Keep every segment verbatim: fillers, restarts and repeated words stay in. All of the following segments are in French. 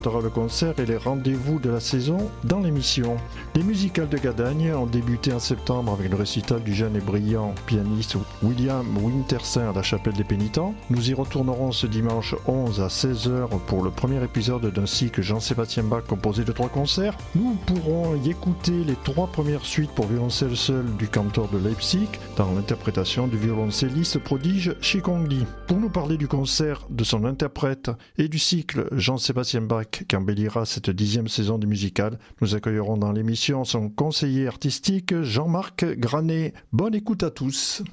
Le concert et les rendez-vous de la saison dans l'émission. Les musicales de Gadagne ont débuté en septembre avec le récital du jeune et brillant pianiste William Wintersen à la Chapelle des Pénitents. Nous y retournerons ce dimanche onze à seize heures pour le premier épisode d'un cycle Jean-Sébastien Bach composé de trois concerts. Nous pourrons y écouter les trois premières suites pour violoncelle seul du cantor de Leipzig dans l'interprétation du violoncelliste prodige Shikongli. Pour nous parler du concert, de son interprète et du cycle Jean-Sébastien Bach qui embellira cette dixième saison du musical, nous accueillerons dans l'émission son conseiller artistique Jean-Marc Granet. Bonne écoute à tous.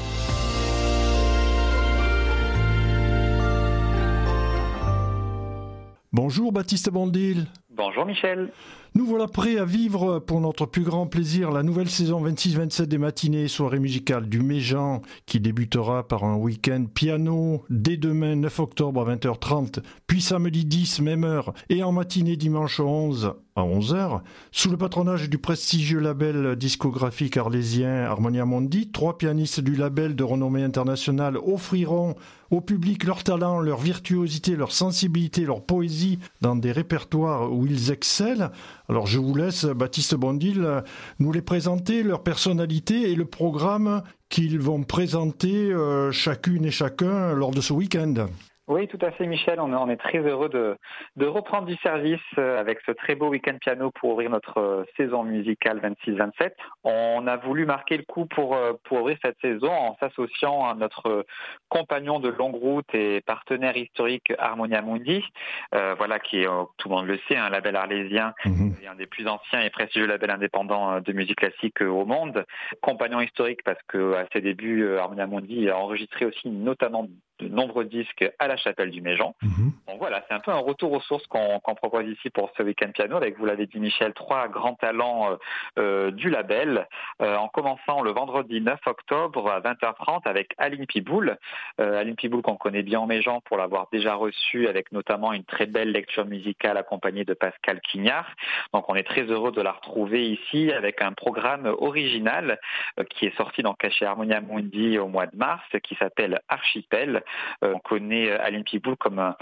Bonjour Baptiste Bondil. Bonjour Michel. Nous voilà prêts à vivre pour notre plus grand plaisir la nouvelle saison vingt-six vingt-sept des matinées et soirées musicales du Méjean qui débutera par un week-end piano dès demain neuf octobre à vingt heures trente, puis samedi dix même heure et en matinée dimanche onze à onze heures. Sous le patronage du prestigieux label discographique arlésien Harmonia Mundi, trois pianistes du label de renommée internationale offriront au public leur talent, leur virtuosité, leur sensibilité, leur poésie dans des répertoires où ils excellent. Alors je vous laisse, Baptiste Bondil, nous les présenter, leur personnalité et le programme qu'ils vont présenter euh, chacune et chacun lors de ce week-end. Oui, tout à fait, Michel. On est, on est très heureux de, de reprendre du service avec ce très beau week-end piano pour ouvrir notre saison musicale vingt-six vingt-sept. On a voulu marquer le coup pour, pour ouvrir cette saison en s'associant à notre compagnon de longue route et partenaire historique Harmonia Mundi, euh, voilà, qui est, tout le monde le sait, un label arlésien, mmh. et un des plus anciens et prestigieux labels indépendants de musique classique au monde. Compagnon historique parce qu'à ses débuts, Harmonia Mundi a enregistré aussi notamment de nombreux disques à la Chapelle du Méjean. Mmh. Donc voilà, c'est un peu un retour aux sources qu'on, qu'on propose ici pour ce week-end piano, avec, vous l'avez dit Michel, trois grands talents euh, du label, euh, en commençant le vendredi neuf octobre à vingt heures trente avec Aline Piboul. Euh, Aline Piboul qu'on connaît bien au Méjean pour l'avoir déjà reçu avec notamment une très belle lecture musicale accompagnée de Pascal Quignard. Donc on est très heureux de la retrouver ici avec un programme original euh, qui est sorti donc chez Harmonia Mundi au mois de mars, qui s'appelle Archipel. Euh, on connaît Aline Piboul comme un,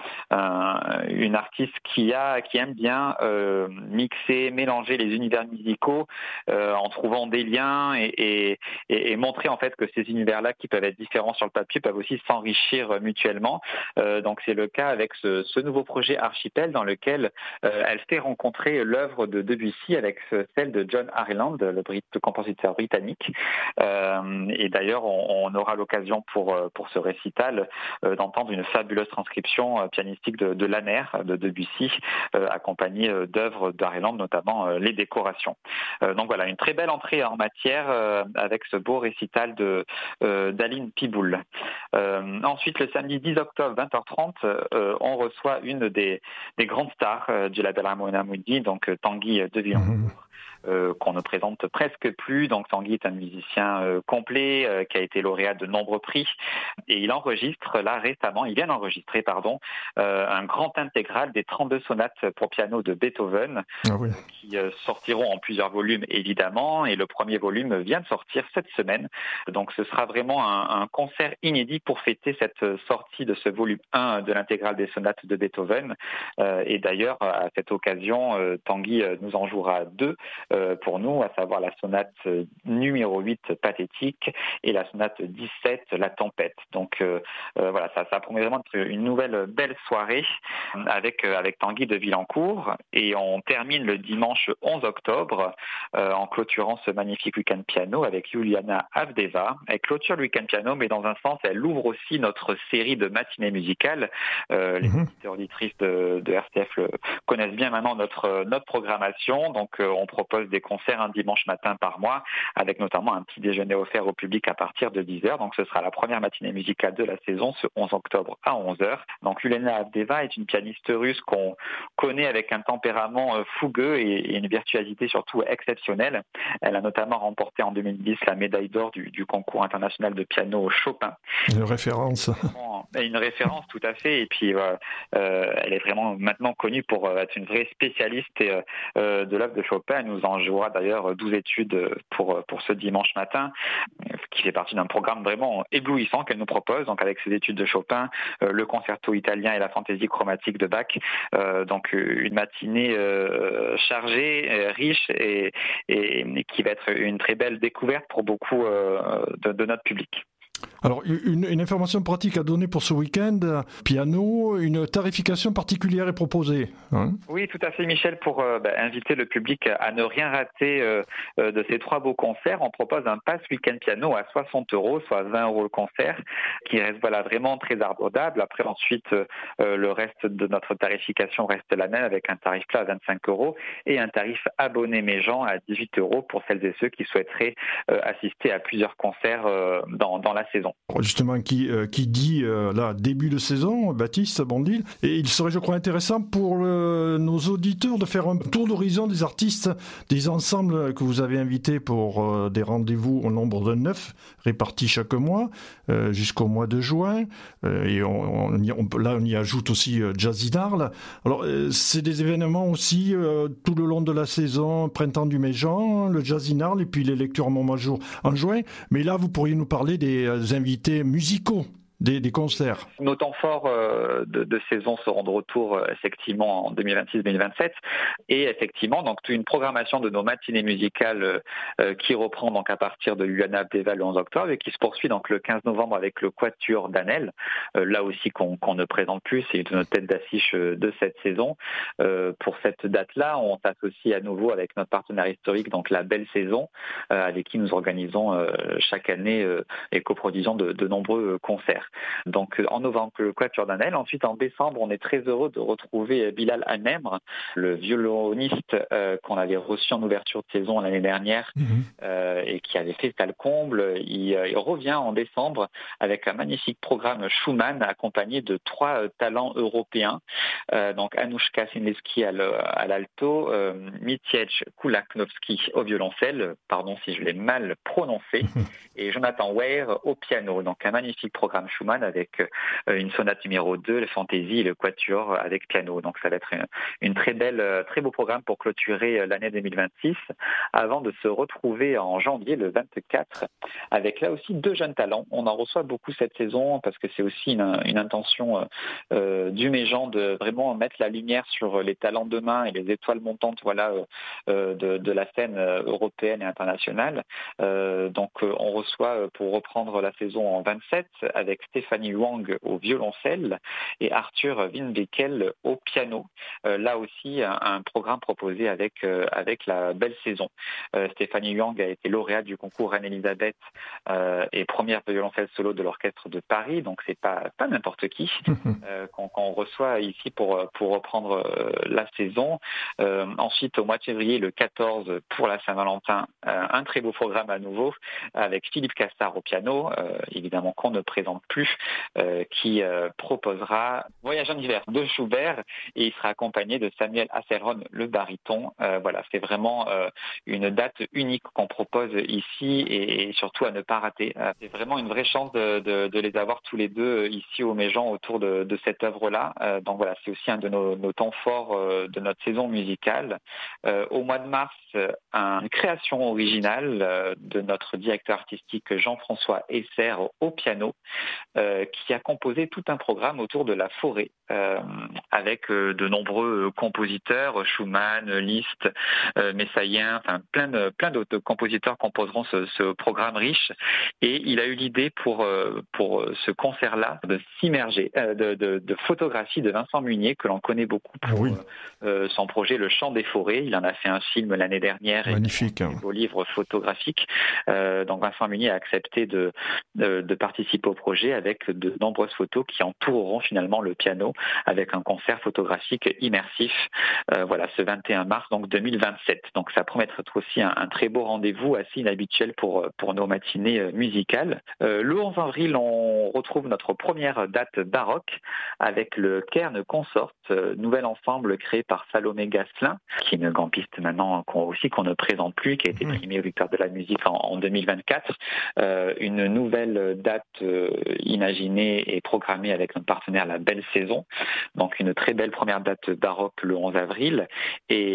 un, une artiste qui a qui aime bien euh, mixer, mélanger les univers musicaux euh, en trouvant des liens et, et, et montrer en fait que ces univers-là qui peuvent être différents sur le papier peuvent aussi s'enrichir mutuellement. Euh, donc c'est le cas avec ce, ce nouveau projet Archipel dans lequel euh, elle fait rencontrer l'œuvre de Debussy avec celle de John Harland, le, Brit- le compositeur britannique. Euh, et d'ailleurs on, on aura l'occasion pour pour ce récital Euh, d'entendre une fabuleuse transcription euh, pianistique de, de l'Aner de Debussy, euh, accompagnée euh, d'œuvres d'Harland, notamment euh, les décorations. Euh, donc voilà, une très belle entrée en matière euh, avec ce beau récital de, euh, d'Aline Piboul. Euh, ensuite, le samedi dix octobre, vingt heures trente, euh, on reçoit une des, des grandes stars euh, du label Harmonia Mundi, donc euh, Tanguy de Villancourt. Mmh. Euh, qu'on ne présente presque plus. Donc Tanguy est un musicien euh, complet euh, qui a été lauréat de nombreux prix et il enregistre là récemment, il vient d'enregistrer pardon, euh, un grand intégral des trente-deux sonates pour piano de Beethoven ah oui. qui euh, sortiront en plusieurs volumes évidemment et le premier volume vient de sortir cette semaine. Donc ce sera vraiment un, un concert inédit pour fêter cette sortie de ce volume un de l'intégrale des sonates de Beethoven euh, et d'ailleurs à cette occasion euh, Tanguy euh, nous en jouera deux pour nous, à savoir la sonate numéro huit, Pathétique, et la sonate dix-sept, La Tempête. Donc euh, euh, voilà, ça, ça promet vraiment une nouvelle belle soirée avec, avec Tanguy de Villancourt. Et on termine le dimanche onze octobre euh, en clôturant ce magnifique week-end piano avec Juliana Avdeva. Elle clôture le week-end piano, mais dans un sens, elle ouvre aussi notre série de matinées musicales. Euh, les mm-hmm. auditeurs auditrices de, de R C F le, connaissent bien maintenant notre, notre programmation. Donc euh, on propose des concerts un dimanche matin par mois, avec notamment un petit déjeuner offert au public à partir de dix heures. Donc ce sera la première matinée musicale de la saison, ce onze octobre à onze heures. Donc Juliana Avdeva est une pianiste russe qu'on connaît avec un tempérament fougueux et une virtuosité surtout exceptionnelle. Elle a notamment remporté en deux mille dix la médaille d'or du, du concours international de piano Chopin. Une référence. Une référence, tout à fait. Et puis euh, euh, elle est vraiment maintenant connue pour être une vraie spécialiste euh, de l'œuvre de Chopin. Elle nous en en jouera d'ailleurs douze études pour, pour ce dimanche matin, qui fait partie d'un programme vraiment éblouissant qu'elle nous propose, donc avec ses études de Chopin, le concerto italien et la fantaisie chromatique de Bach. Euh, donc une matinée euh, chargée, euh, riche et, et, et qui va être une très belle découverte pour beaucoup euh, de, de notre public. Alors, une, une information pratique à donner pour ce week-end, piano, une tarification particulière est proposée. Hein ? Oui, tout à fait, Michel, pour euh, bah, inviter le public à ne rien rater euh, euh, de ces trois beaux concerts. On propose un pass week-end piano à soixante euros, soit vingt euros le concert, qui reste voilà, vraiment très abordable. Après, ensuite, euh, le reste de notre tarification reste la même, avec un tarif plat à vingt-cinq euros et un tarif abonné Méjean à dix-huit euros pour celles et ceux qui souhaiteraient euh, assister à plusieurs concerts euh, dans, dans la saison. Justement, qui, euh, qui dit euh, là, début de saison, Baptiste Bandil, et il serait, je crois, intéressant pour euh, nos auditeurs de faire un tour d'horizon des artistes, des ensembles que vous avez invités pour euh, des rendez-vous au nombre de neuf, répartis chaque mois, euh, jusqu'au mois de juin, euh, et on, on, y, on, là on y ajoute aussi euh, Jazzy d'Arles. Alors, euh, c'est des événements aussi euh, tout le long de la saison, Printemps du Méjean, le Jazzy d'Arles, et puis les lectures Montmajour en juin, mais là vous pourriez nous parler des euh, invités musicaux. Des, des concerts. Nos temps forts euh, de, de saison seront de retour euh, effectivement en deux mille vingt-six deux mille vingt-sept et effectivement donc une programmation de nos matinées musicales euh, qui reprend donc à partir de l'U A N A Béval le onze octobre et qui se poursuit donc le quinze novembre avec le Quatuor d'Anel, euh, là aussi qu'on, qu'on ne présente plus, c'est notre tête d'affiche de cette saison. Euh, pour cette date-là, on s'associe à nouveau avec notre partenaire historique, donc la Belle Saison, euh, avec qui nous organisons euh, chaque année euh, et coproduisons de, de nombreux concerts. Donc en novembre, le Quatuor d'Anel. Ensuite, en décembre, on est très heureux de retrouver Bilal Hamemre, le violoniste euh, qu'on avait reçu en ouverture de saison l'année dernière mmh. euh, et qui avait fait le comble. Il, euh, il revient en décembre avec un magnifique programme Schumann accompagné de trois euh, talents européens. Euh, donc Anoushka Sinleski à, le, à l'alto, euh, Mitiej Kulaknovski au violoncelle, pardon si je l'ai mal prononcé, et Jonathan Weir au piano. Donc un magnifique programme Schumann avec une sonate numéro deux, le fantaisie et le quatuor avec piano. Donc ça va être une, une très belle, très beau programme pour clôturer l'année deux mille vingt-six avant de se retrouver en janvier le vingt-quatre avec là aussi deux jeunes talents. On en reçoit beaucoup cette saison parce que c'est aussi une, une intention euh, du Méjean de vraiment mettre la lumière sur les talents de demain et les étoiles montantes voilà, euh, de, de la scène européenne et internationale. Euh, donc on reçoit pour reprendre la saison en vingt-sept avec Stéphanie Wang au violoncelle et Arthur Winbeckel au piano. Euh, là aussi, un, un programme proposé avec, euh, avec la Belle Saison. Euh, Stéphanie Wang a été lauréate du concours Reine-Elisabeth euh, et première violoncelle solo de l'Orchestre de Paris, donc c'est pas, pas n'importe qui euh, qu'on, qu'on reçoit ici pour, pour reprendre euh, la saison. Euh, ensuite, au mois de février, le quatorze, pour la Saint-Valentin, euh, un très beau programme à nouveau avec Philippe Cassard au piano, euh, évidemment qu'on ne présente plus, euh, qui euh, proposera Voyage en hiver de Schubert et il sera accompagné de Samuel Hasselron, le baryton. Euh, voilà, c'est vraiment euh, une date unique qu'on propose ici et, et surtout à ne pas rater. Euh, c'est vraiment une vraie chance de, de, de les avoir tous les deux ici au Méjean autour de, de cette œuvre-là. Euh, donc voilà, c'est aussi un de nos, nos temps forts euh, de notre saison musicale. Euh, au mois de mars, une création originale euh, de notre directeur artistique Jean-François Esser au piano, Euh, qui a composé tout un programme autour de la forêt euh, avec euh, de nombreux compositeurs, Schumann, Liszt, euh, Messayen, enfin plein de, plein d'autres compositeurs composeront ce, ce programme riche et il a eu l'idée pour, euh, pour ce concert-là de s'immerger, euh, de, de, de photographie de Vincent Munier que l'on connaît beaucoup pour oui. euh, son projet Le Chant des forêts. Il en a fait un film l'année dernière. Magnifique. Et un beau livre photographique. Euh, donc Vincent Munier a accepté de, de, de participer au projet avec de nombreuses photos qui entoureront finalement le piano avec un concert photographique immersif. Euh, voilà, ce vingt et un mars donc deux mille vingt-sept. Donc ça promet d'être aussi un, un très beau rendez-vous assez inhabituel pour pour nos matinées musicales. Euh, le onze avril, on retrouve notre première date baroque avec le Cairn Consort, euh, nouvel ensemble créé par Salomé Gasselin, qui est une campiste maintenant qu'on aussi qu'on ne présente plus, qui a été primée au Victoire de la musique en, en deux mille vingt-quatre. Euh, une nouvelle date euh, imaginée et programmée avec notre partenaire La Belle Saison. Donc une très belle première date baroque le onze avril. Et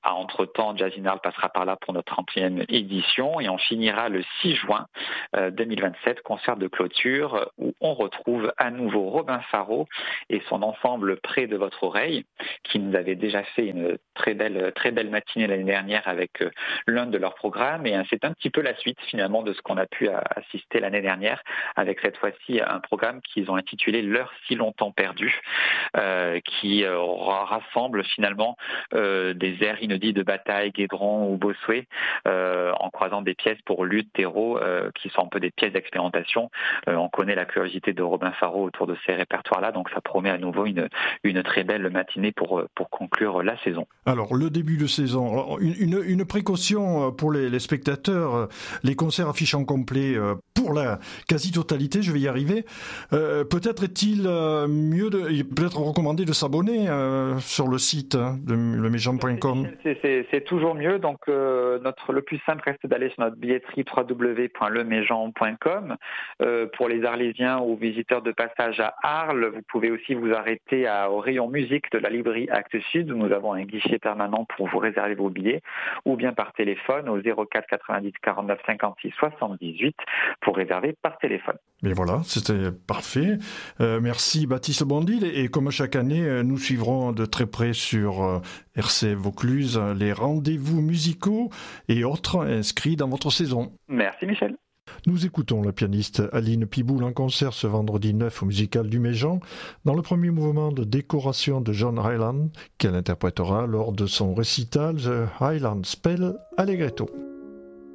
Entre-temps, Jazz in Arles passera par là pour notre trentième édition et on finira le six juin deux mille vingt-sept, concert de clôture où on retrouve à nouveau Robin Faro et son ensemble Près de votre oreille qui nous avait déjà fait une très belle, très belle matinée l'année dernière avec l'un de leurs programmes et c'est un petit peu la suite finalement de ce qu'on a pu assister l'année dernière avec cette fois-ci un programme qu'ils ont intitulé L'heure si longtemps perdue euh, qui euh, rassemble finalement euh, des airs inédits de Bataille, Guédron ou Bossuet euh, en croisant des pièces pour luth, terreau euh, qui sont un peu des pièces d'expérimentation. Euh, on connaît la curiosité de Robin Faro autour de ces répertoires-là, donc ça promet à nouveau une, une très belle matinée pour, pour conclure la saison. Alors, le début de saison, une, une, une précaution pour les, les spectateurs, les concerts affichent en complet pour la quasi-totalité, je vais y arriver. Euh, peut-être est-il mieux, de, peut-être recommandé de s'abonner euh, sur le site hein, de leméjean point com. C'est, c'est, c'est toujours mieux, donc euh, notre, le plus simple reste d'aller sur notre billetterie w w w point leméjean point com. Euh, pour les Arlésiens ou visiteurs de passage à Arles, vous pouvez aussi vous arrêter à, au rayon musique de la librairie Actes Sud, où nous avons un guichet permanent pour vous réserver vos billets, ou bien par téléphone au zéro quatre quatre-vingt-dix quarante-neuf cinquante-six soixante-dix-huit pour réserver par téléphone. Mais voilà, c'était parfait. Euh, merci Baptiste Bondil et, et comme chaque année, nous suivrons de très près sur euh, R C F Vaucluse les rendez-vous musicaux et autres inscrits dans votre saison. Merci Michel. Nous écoutons la pianiste Aline Piboul en concert ce vendredi neuf au Musical du Méjean dans le premier mouvement de décoration de John Hyland qu'elle interprétera lors de son récital The Highland Spell Allegretto.